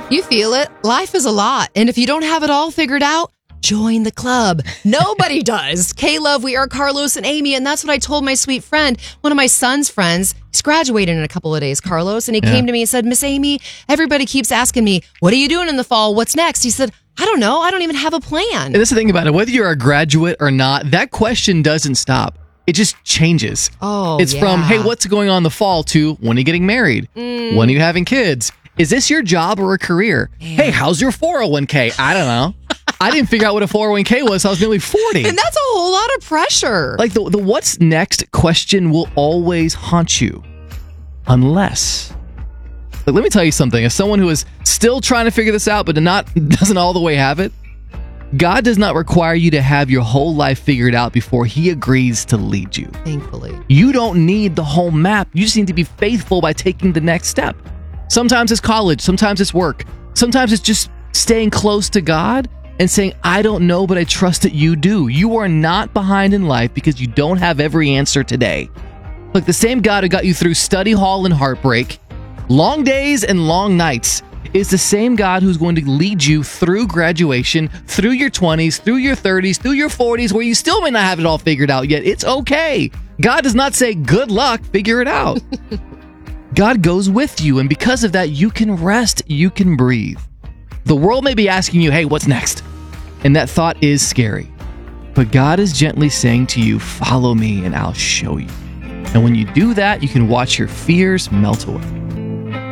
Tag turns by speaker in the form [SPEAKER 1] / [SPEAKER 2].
[SPEAKER 1] You feel it. Life is a lot. And if you don't have it all figured out, join the club. Nobody does. K-Love, we are Carlos and Amy. And that's what I told my sweet friend, one of my son's friends. He's graduating in a couple of days, Carlos. And he came to me and said, Miss Amy, everybody keeps asking me, what are you doing in the fall? What's next? He said, I don't know. I don't even have a plan.
[SPEAKER 2] And that's the thing about it. Whether you're a graduate or not, that question doesn't stop. It just changes. It's from, hey, what's going on in the fall to when are you getting married? When are you having kids? Is this your job or a career? Hey, how's your 401k? I don't know. I didn't figure out what a 401k was. I was nearly 40.
[SPEAKER 1] And that's a whole lot of pressure.
[SPEAKER 2] Like the what's next question will always haunt you. Unless... Like, let me tell you something. As someone who is still trying to figure this out but doesn't all the way have it, God does not require you to have your whole life figured out before He agrees to lead you.
[SPEAKER 1] Thankfully.
[SPEAKER 2] You don't need the whole map. You just need to be faithful by taking the next step. Sometimes it's college. Sometimes it's work. Sometimes it's just staying close to God and saying, I don't know, but I trust that you do. You are not behind in life because you don't have every answer today. Look, the same God who got you through study hall and heartbreak, long days and long nights, is the same God who's going to lead you through graduation, through your 20s, through your 30s, through your 40s, where you still may not have it all figured out yet. It's okay. God does not say, good luck, figure it out. God goes with you, and because of that, you can rest, you can breathe. The world may be asking you, hey, what's next? And that thought is scary. But God is gently saying to you, follow me and I'll show you. And when you do that, you can watch your fears melt away.